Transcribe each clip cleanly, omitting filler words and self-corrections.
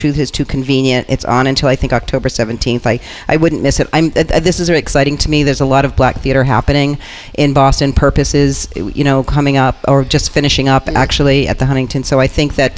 Truth is Too Convenient. It's on until I think October 17th. I wouldn't miss it. This is very exciting to me. There's a lot of black theater happening in Boston. Purpose is, coming up or just finishing up actually at the Huntington. So I think that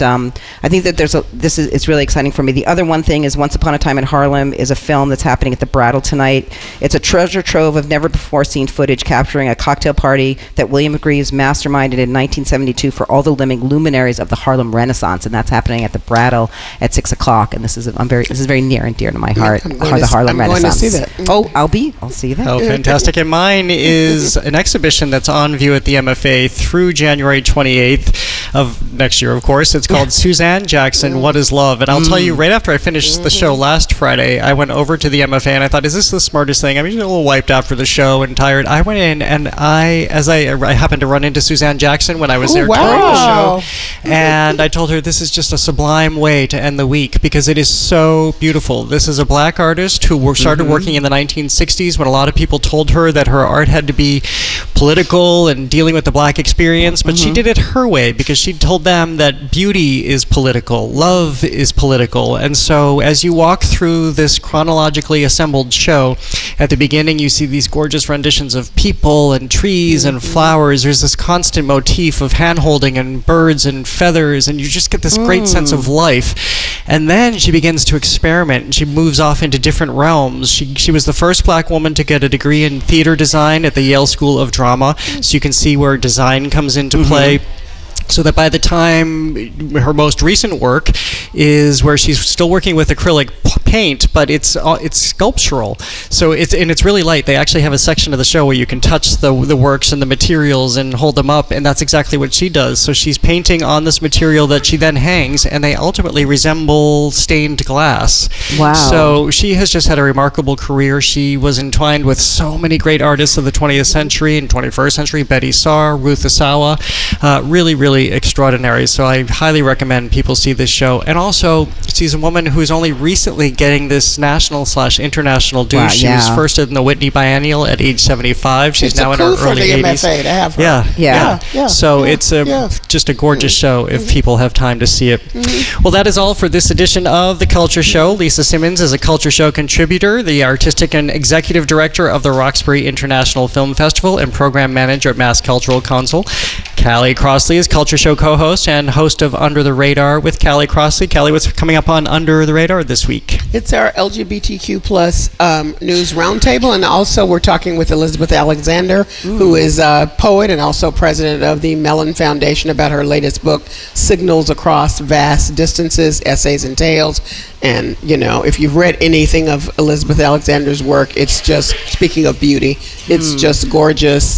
it's really exciting for me. The other one thing is Once Upon a Time in Harlem is a film that's happening at the Brattle tonight. It's a treasure trove of never before seen footage capturing a cocktail party that William Greaves masterminded in 1972 for all the living luminaries of the Harlem Renaissance, and that's happening at the Brattle at 6 o'clock, and this is very near and dear to my heart. The Harlem Renaissance. I'm going to see that. Oh, I'll see you there. Oh, fantastic! And mine is an exhibition that's on view at the MFA through January 28th of next year. Of course, it's called Suzanne Jackson: What Is Love? And I'll tell you, right after I finished the show last Friday, I went over to the MFA and I thought, is this the smartest thing? I'm usually a little wiped after the show and tired. I went in and I happened to run into Suzanne Jackson when I was there during the show, and I told her this is just a sublime way to end the week because it is so beautiful. This is a black artist who started working in the 1960s when a lot of people told her that her art had to be political and dealing with the black experience, but she did it her way because she told them that beauty is political, love is political. And so as you walk through this chronologically assembled show, at the beginning you see these gorgeous renditions of people and trees and flowers. There's this constant motif of hand-holding and birds and feathers, and you just get this great sense of life. And then she begins to experiment, and she moves off into different realms. She was the first black woman to get a degree in theater design at the Yale School of Drama, so you can see where design comes into play. So that by the time her most recent work is where she's still working with acrylic paint, but it's sculptural. So it's really light. They actually have a section of the show where you can touch the works and the materials and hold them up, and that's exactly what she does. So she's painting on this material that she then hangs, and they ultimately resemble stained glass. Wow. So she has just had a remarkable career. She was entwined with so many great artists of the 20th century and 21st century, Betty Saar, Ruth Asawa, really extraordinary. So I highly recommend people see this show. And also, she's a woman who's only recently getting this national/international due. She was first in the Whitney Biennial at age 75. She's now in her early 80s. MFA to have her. Yeah. So it's just a gorgeous show if people have time to see it. Well, that is all for this edition of The Culture Show. Lisa Simmons is a Culture Show contributor, the artistic and executive director of the Roxbury International Film Festival, and program manager at Mass Cultural Council. Callie Crossley is Culture Show co-host and host of Under the Radar with Callie Crossley. Callie, what's coming up on Under the Radar this week? It's our LGBTQ plus news roundtable, and also we're talking with Elizabeth Alexander, who is a poet and also president of the Mellon Foundation, about her latest book, Signals Across Vast Distances, Essays and Tales. And, if you've read anything of Elizabeth Alexander's work, it's just, speaking of beauty, it's just gorgeous.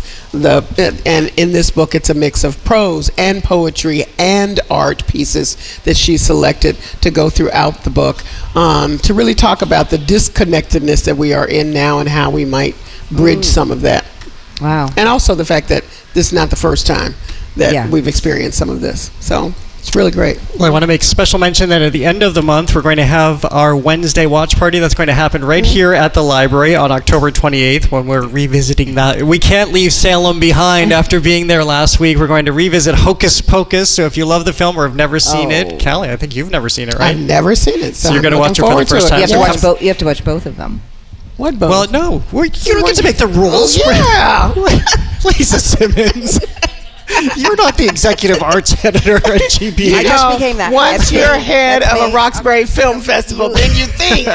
And in this book, it's a mix of prose and poetry and art pieces that she selected to go throughout the book, to really talk about the disconnectedness that we are in now and how we might bridge some of that. Wow. And also the fact that this is not the first time that we've experienced some of this. So it's really great. Well, I want to make special mention that at the end of the month, we're going to have our Wednesday watch party that's going to happen right here at the library on October 28th when we're revisiting that. We can't leave Salem behind after being there last week. We're going to revisit Hocus Pocus. So if you love the film or have never seen it, Callie, I think you've never seen it, right? I've never seen it. So you're going to watch it for the first time. You have to watch both of them. What both? Well, no. You don't get to make the rules. Yeah. Lisa Simmons. You're not the executive arts editor at GBH. I just became that. Once you're head of a Roxbury Film Festival, then you think.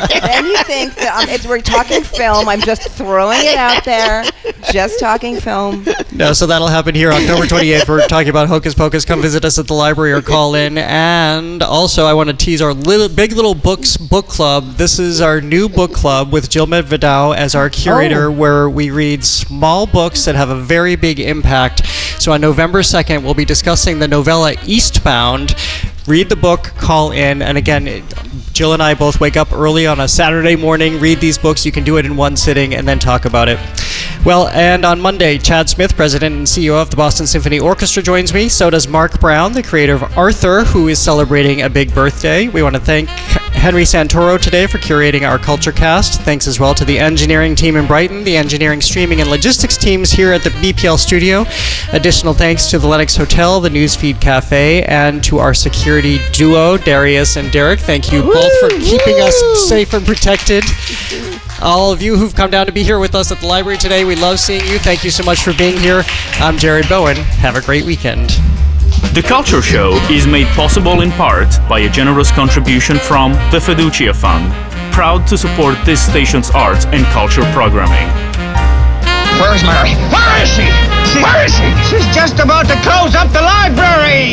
that we're talking film. I'm just throwing it out there. Just talking film. No, so that'll happen here October 28th. We're talking about Hocus Pocus. Come visit us at the library or call in. And also, I want to tease our Big Little Books book club. This is our new book club with Jill Medvedow as our curator, where we read small books that have a very big impact. So on November 2nd, we'll be discussing the novella Eastbound. Read the book, call in, and again, Jill and I both wake up early on a Saturday morning, read these books. You can do it in one sitting and then talk about it. Well, and on Monday, Chad Smith, president and CEO of the Boston Symphony Orchestra, joins me. So does Mark Brown, the creator of Arthur, who is celebrating a big birthday. We want to thank Henry Santoro today for curating our Culture Cast. Thanks as well to the engineering team in Brighton, the engineering, streaming, and logistics teams here at the BPL studio. Additional thanks to the Lennox Hotel, the Newsfeed Cafe, and to our security duo, Darius and Derek. Thank you both for keeping us safe and protected. All of you who've come down to be here with us at the library today, we love seeing you. Thank you so much for being here. I'm Jared Bowen. Have a great weekend. The Culture Show is made possible in part by a generous contribution from the Fiducia Fund, proud to support this station's arts and culture programming. Where's Mary? Where is she? Where is she? She's just about to close up the library!